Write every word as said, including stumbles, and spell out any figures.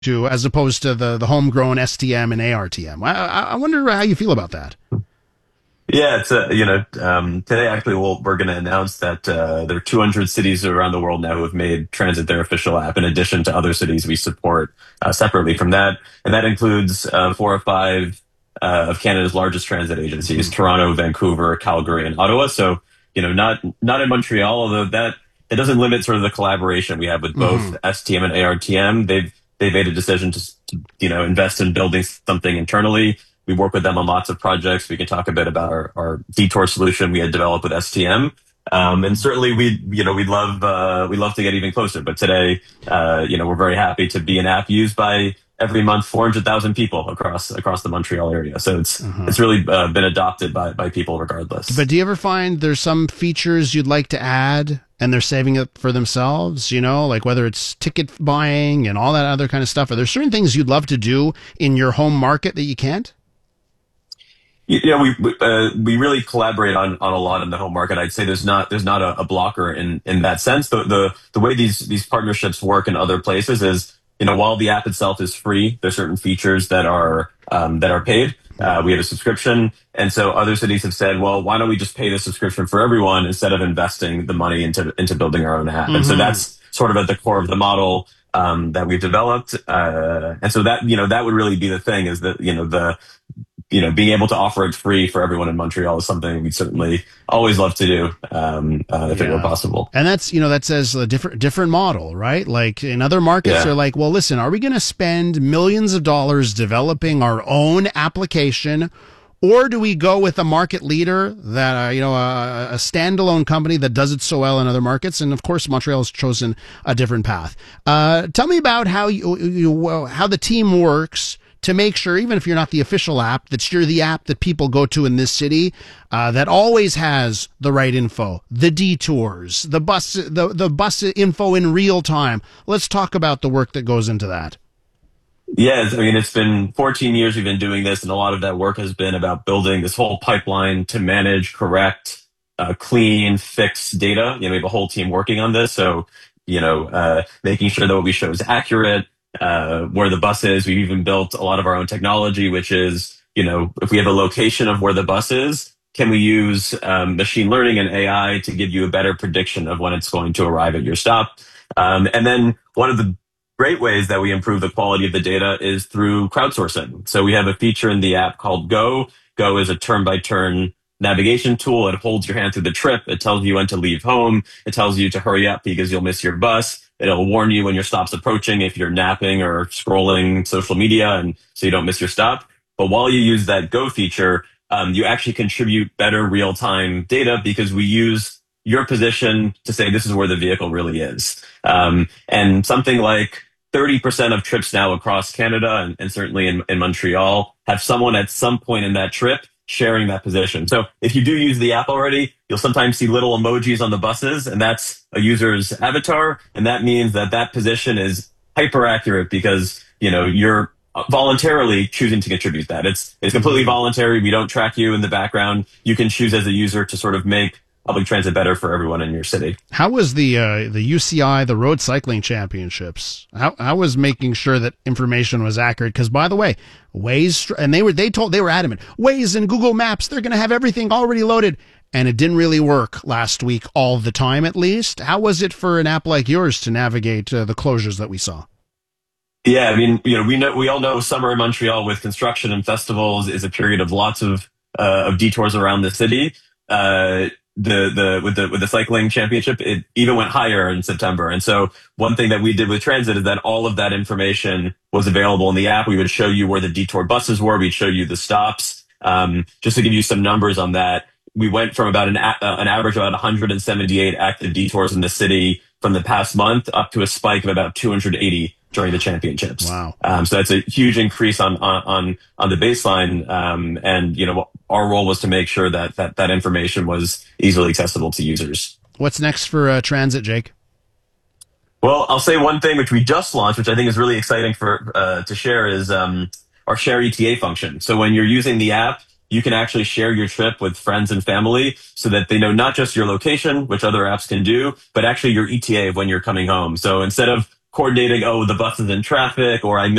to, as opposed to the, the homegrown S T M and A R T M. I, I wonder how you feel about that. Yeah, it's a, you know, um, today actually we'll, we're going to announce that uh, there are two hundred cities around the world now who have made Transit their official app, in addition to other cities we support uh, separately from that. And that includes uh, four or five uh, of Canada's largest transit agencies, Mm-hmm. Toronto, Vancouver, Calgary, and Ottawa. So, you know, not not in Montreal, although that it doesn't limit sort of the collaboration we have with Mm-hmm. both S T M and A R T M. They've they've made a decision to, to you know invest in building something internally. We work with them on lots of projects. We can talk a bit about our, our detour solution we had developed with S T M. Um, and certainly we, you know, we'd love, uh, we'd love to get even closer. But today, uh, you know, we're very happy to be an app used by every month four hundred thousand people across, across the Montreal area. So it's, Uh-huh. it's really uh, been adopted by, by people regardless. But do you ever find there's some features you'd like to add and they're saving it for themselves, you know, like whether it's ticket buying and all that other kind of stuff? Are there certain things you'd love to do in your home market that you can't? Yeah, we we, uh, we really collaborate on on a lot in the home market. I'd say there's not there's not a, a blocker in in that sense. The the the way these these partnerships work in other places is, you know, while the app itself is free, there's certain features that are um, that are paid. Uh, we have a subscription, and so other cities have said, well, why don't we just pay the subscription for everyone instead of investing the money into into building our own app? And so Mm-hmm. that's sort of at the core of the model um, that we've developed. Uh, and so that you know that would really be the thing, is that you know the you know, being able to offer it free for everyone in Montreal is something we'd certainly always love to do, um, uh, if it were Yeah. possible. And that's, you know, that says a different, different model, right? Like in other markets, Yeah. they're like, well, listen, are we going to spend millions of dollars developing our own application? Or do we go with a market leader that, uh, you know, a, a standalone company that does it so well in other markets? And of course, Montreal has chosen a different path. Uh, tell me about how you, you, how the team works to make sure, even if you're not the official app, that you're the app that people go to in this city, uh, that always has the right info, the detours, the bus, the, the bus info in real time. Let's talk about the work that goes into that. Yes, I mean, it's been fourteen years we've been doing this, and a lot of that work has been about building this whole pipeline to manage, correct, uh, clean, fix data. You know, we have a whole team working on this. So, you know, uh, making sure that what we show is accurate, uh, where the bus is. We've even built a lot of our own technology, which is, you know, if we have a location of where the bus is, can we use um, machine learning and A I to give you a better prediction of when it's going to arrive at your stop? Um, and then one of the great ways that we improve the quality of the data is through crowdsourcing. So we have a feature in the app called Go. Go is a turn-by-turn navigation tool. It holds your hand through the trip. It tells you when to leave home. It tells you to hurry up because you'll miss your bus. It'll warn you when your stop's approaching if you're napping or scrolling social media, and so you don't miss your stop. But while you use that Go feature, um, you actually contribute better real-time data because we use your position to say this is where the vehicle really is. Um, and something like thirty percent of trips now across Canada, and, and certainly in, in Montreal, have someone at some point in that trip sharing that position. So if you do use the app already, you'll sometimes see little emojis on the buses, and that's a user's avatar. And that means that that position is hyper accurate because, you know, you're voluntarily choosing to contribute that. It's, it's completely voluntary. We don't track you in the background. You can choose as a user to sort of make public transit better for everyone in your city. How was the uh, the U C I, the Road Cycling Championships? How how was making sure that information was accurate? Because by the way, Waze, and they were they told they were adamant, Waze and Google Maps, they're going to have everything already loaded, and it didn't really work last week all the time. At least, how was it for an app like yours to navigate uh, the closures that we saw? Yeah, I mean, you know, we know we all know summer in Montreal with construction and festivals is a period of lots of uh, of detours around the city. Uh, the the with the with the cycling championship, it even went higher in September. And so one thing that we did with Transit is that all of that information was available in the app. We would show you where the detour buses were. We'd show you the stops. Um, just to give you some numbers on that, we went from about an uh, an average of about one hundred seventy-eight active detours in the city from the past month up to a spike of about two hundred eighty during the championships. Wow. Um, so that's a huge increase on, on, on, on the baseline. Um, and, you know, our role was to make sure that, that, that information was easily accessible to users. What's next for uh, Transit, Jake? Well, I'll say one thing which we just launched, which I think is really exciting for, uh, to share is, um, our share E T A function. So when you're using the app, you can actually share your trip with friends and family so that they know not just your location, which other apps can do, but actually your E T A of when you're coming home. So instead of coordinating, oh, the bus is in traffic, or I